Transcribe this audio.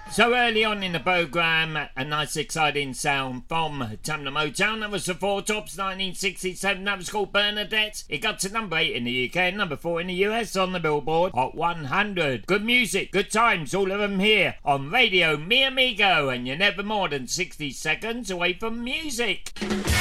So early on in the programme, a nice exciting sound from Tamla Motown. That was the Four Tops, 1967. That was called Bernadette. It got to number 8 in the UK and number 4 in the US on the Billboard Hot 100. Good music, good times, all of them here on Radio Mi Amigo. And you're never more than 60 seconds away from music.